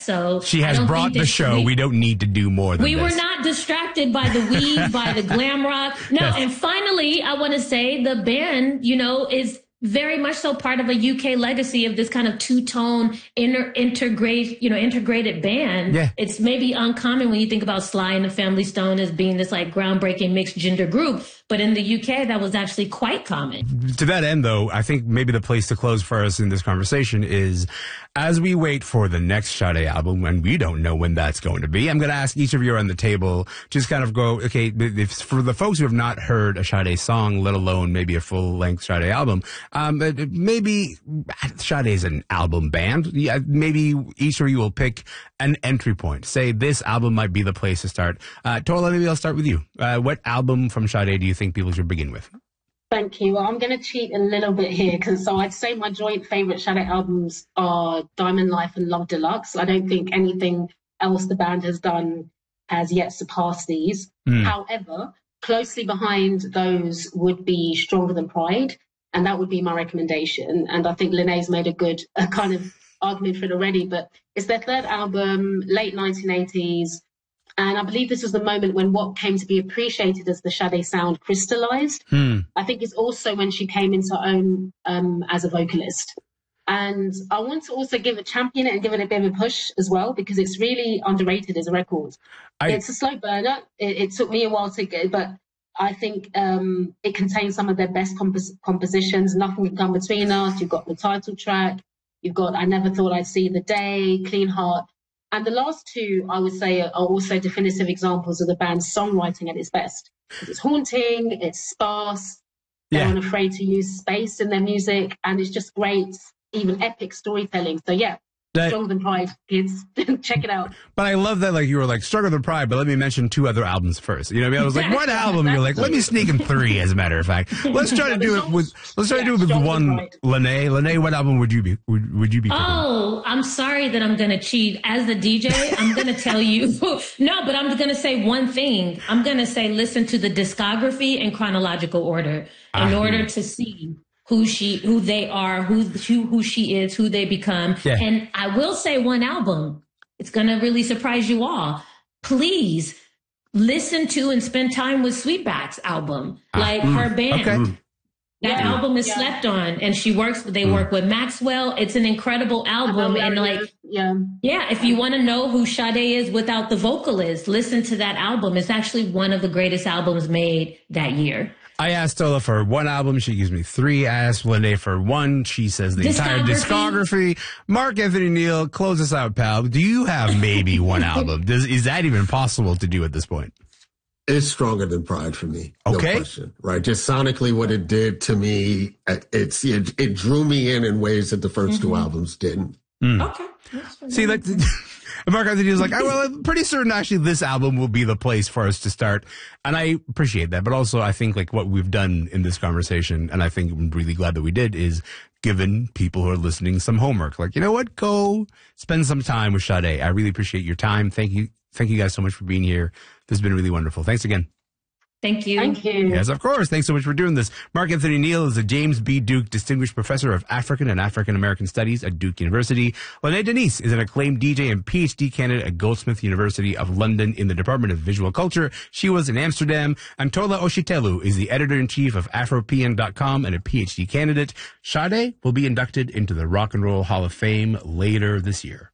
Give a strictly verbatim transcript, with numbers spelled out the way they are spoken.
So she has brought the show. We, we don't need to do more than we this. We were not distracted by the weed, by the glam rock. No, yes. And finally, I want to say the band, you know, is very much so part of a U K legacy of this kind of two-tone inter- integrate, you know, integrated band. Yeah. It's maybe uncommon when you think about Sly and the Family Stone as being this like groundbreaking mixed gender group. But in the U K, that was actually quite common. To that end, though, I think maybe the place to close for us in this conversation is as we wait for the next Sade album, and we don't know when that's going to be, I'm going to ask each of you around the table, just kind of go, okay, if, for the folks who have not heard a Sade song, let alone maybe a full-length Sade album, um, maybe Sade is an album band. Yeah, maybe each of you will pick an entry point. Say this album might be the place to start. Uh, Tola, maybe I'll start with you. Uh, what album from Sade do you think people should begin with? Thank you. Well, I'm going to cheat a little bit here because so I'd say my joint favourite Sade albums are Diamond Life and Love Deluxe. I don't think anything else the band has done has yet surpassed these. Mm. However, closely behind those would be Stronger Than Pride, and that would be my recommendation. And I think Lene's made a good uh, kind of argument for it already, but it's their third album, late nineteen eighties. And I believe this was the moment when what came to be appreciated as the Sade sound crystallized. Hmm. I think it's also when she came into her own um, as a vocalist. And I want to also give it, champion it and give it a bit of a push as well, because it's really underrated as a record. I... It's a slow burner. It, it took me a while to get, but I think um, it contains some of their best compos- compositions. Nothing Can Come Between Us. You've got the title track. You've got I Never Thought I'd See the Day, Clean Heart. And the last two, I would say, are also definitive examples of the band's songwriting at its best. It's haunting, it's sparse, they're yeah. unafraid to use space in their music, and it's just great, even epic storytelling. So yeah, that, Stronger Than Pride, kids, check it out. But I love that, like, you were like, Stronger Than Pride, but let me mention two other albums first. You know what I mean? I was like, what album? You're like, let me sneak in three, as a matter of fact. Let's try to do it with, let's try yeah, to do it with one. Lene, Lene, what album would you be, would, would you be picking? Oh, I'm sorry that I'm going to cheat. As the D J, I'm going to tell you, no, but I'm going to say one thing. I'm going to say, listen to the discography in chronological order in ah, order yeah. to see who she, who they are, who, who, who she is, who they become. Yeah. And I will say one album. It's going to really surprise you all. Please listen to and spend time with Sweetback's album, like mm, her band. Okay. That yeah. album is yeah. slept on, and she works, they mm. work with Maxwell. It's an incredible album. And like, yeah, yeah, if you want to know who Sade is without the vocalist, listen to that album. It's actually one of the greatest albums made that year. I asked Tola for one album. She gives me three. I asked Lene for one. She says the entire discography. Mark Anthony Neal, close us out, pal. Do you have maybe one album? Does, is that even possible to do at this point? It's Stronger Than Pride for me. Okay. No question. Right. Just sonically what it did to me, it's, it, it drew me in in ways that the first mm-hmm. two albums didn't. Mm. Okay. See, like, Mark Anthony was like, oh, well, I'm pretty certain actually this album will be the place for us to start. And I appreciate that. But also I think like what we've done in this conversation, and I think I'm really glad that we did, is given people who are listening some homework. Like, you know what? Go spend some time with Sade. I really appreciate your time. Thank you. Thank you guys so much for being here. This has been really wonderful. Thanks again. Thank you. Thank you. Yes, of course. Thanks so much for doing this. Mark Anthony Neal is a James B. Duke Distinguished Professor of African and African American Studies at Duke University. Lene Denise is an acclaimed D J and P H D candidate at Goldsmith University of London in the Department of Visual Culture. She was in Amsterdam. And Tola Oshitelu is the editor-in-chief of Afropean dot com and a P H D candidate. Sade will be inducted into the Rock and Roll Hall of Fame later this year.